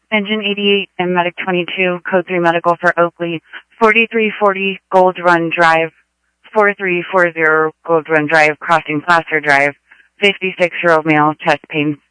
Engine 88 and Medic 22, Code 3 Medical for Oakley, 4340 Gold Run Drive, 4340 Gold Run Drive, crossing Placer Drive, 56-year-old male, chest pain,